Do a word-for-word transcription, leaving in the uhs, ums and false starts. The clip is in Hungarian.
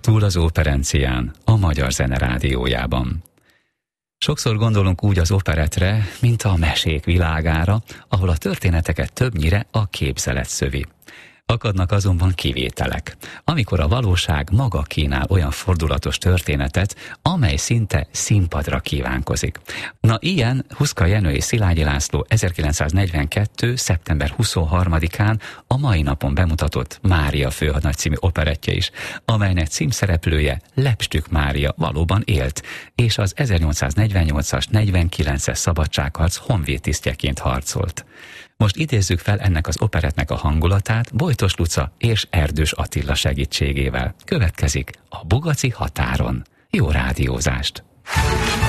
Túl az operencián, a Magyar Zene Rádiójában. Sokszor gondolunk úgy az operettre, mint a mesék világára, ahol a történeteket többnyire a képzelet szövi. Akadnak azonban kivételek, amikor a valóság maga kínál olyan fordulatos történetet, amely szinte színpadra kívánkozik. Na ilyen Huszka Jenő és Szilágyi László ezerkilencszáznegyvenkettő. szeptember huszonharmadikán a mai napon bemutatott Mária főhadnagy című operettje is, amelynek címszereplője Lepstük Mária valóban élt, és az ezernyolcszáznegyvennyolcas negyvenkilences szabadságharc honvédtisztjeként harcolt. Most idézzük fel ennek az operettnek a hangulatát Bojtos Luca és Erdős Attila segítségével. Következik a Bugaci határon. Jó rádiózást!